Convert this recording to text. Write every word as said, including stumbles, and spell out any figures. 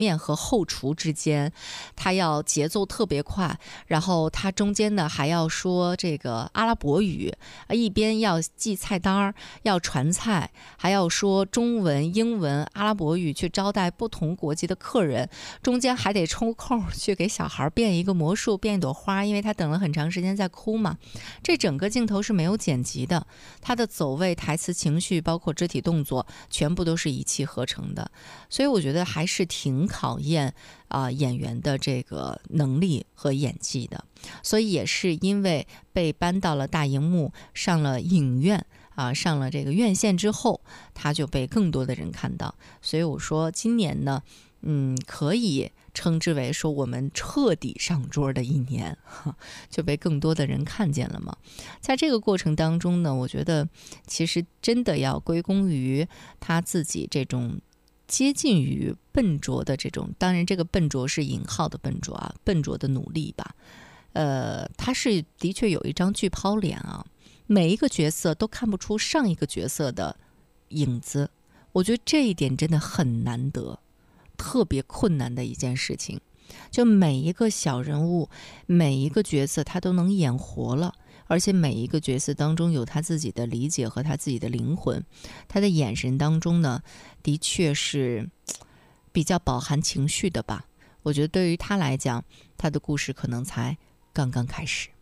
面和后厨之间，他要节奏特别快，然后他中间呢还要说这个阿拉伯语，一边要记菜单，要传菜，还要说中文、英文、阿拉伯语去招待不同国籍的客人，中间还得抽空去给小孩变一个魔术，变一朵花，因为他等了很长时间在哭嘛。这整个镜头是没有剪辑的，他的走位、台词、情绪，包括肢体动作，全部都是一气呵成的，所以我觉得还是挺考验啊、呃、演员的这个能力和演技的。所以也是因为被搬到了大荧幕，上了影院啊，上了这个院线之后，他就被更多的人看到。所以我说今年呢，嗯，可以称之为说我们彻底上桌的一年，就被更多的人看见了嘛。在这个过程当中呢，我觉得其实真的要归功于他自己这种接近于笨拙的这种，当然这个笨拙是引号的笨拙啊，笨拙的努力吧。呃，他是的确有一张巨抛脸啊，每一个角色都看不出上一个角色的影子，我觉得这一点真的很难得，特别困难的一件事情。就每一个小人物，每一个角色他都能演活了，而且每一个角色当中有他自己的理解和他自己的灵魂，他的眼神当中呢，的确是比较饱含情绪的吧。我觉得对于他来讲，他的故事可能才刚刚开始。